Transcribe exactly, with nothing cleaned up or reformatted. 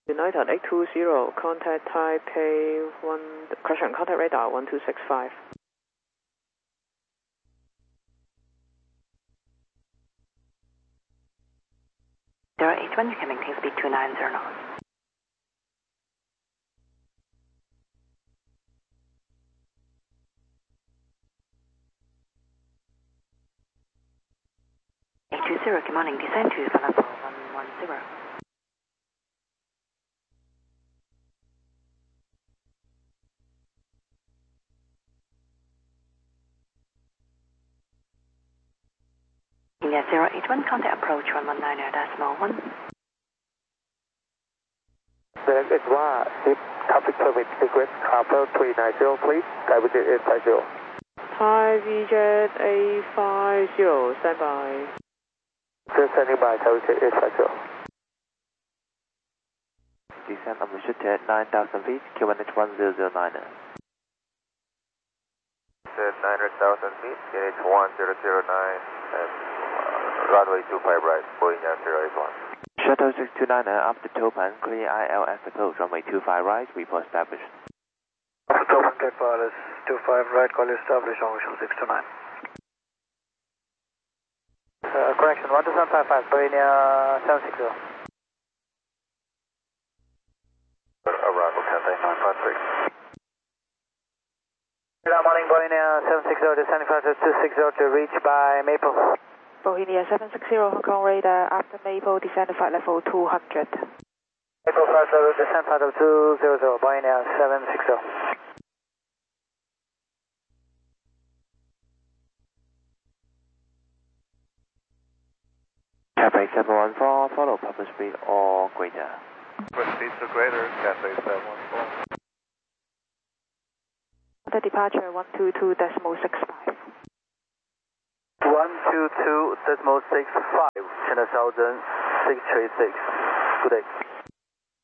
United eight two zero, contact Taipei one, correction, contact radar one two six five. zero eight one, you're coming to speed two nine zero knots. eight two zero, good morning, descend to level one one zero. India zero eight one, contact approach one one nine decimal one. เซเอ็ดว่า Ship Traffic Permit Request Harbour three nine zero please, Thai V J eight five zero. Thai V J eight five zero, stand by. Just standing by, Thai V J eight five zero. Descent on the ship at nine thousand feet, Q one H one zero zero nine. At nine hundred thousand feet, Q N H one zero zero nine, and uh, runway two five right, Boeing zero eight one. Shuttle six two nine, after Topan, clear I L S approach, runway two five right, report established. After Topan, get wireless two five right, call established on Visual six two nine. Uh, correction, one two seven five five, Boeing seven six zero. Arrival Cathay nine five three. Good morning, Boeing seven six zero, descending flight two six zero to reach by Maple. Bohemia seven six zero, Hong Kong radar, after Maple, descend to flight level two hundred. Maple flight level, descent flight level two hundred, Boeing seven six zero. Cathay seven one four, follow proper speed or greater. Speed to greater, Cathay seven one four. The departure one two two decimal six five. one two two decimal six five, China Southern six three six. Good day.